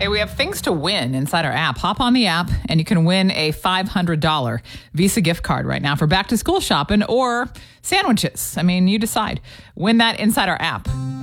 Hey, we have things to win inside our app. Hop on the app and you can win a $500 Visa gift card right now for back to school shopping or sandwiches. I mean, you decide. Win that inside our app.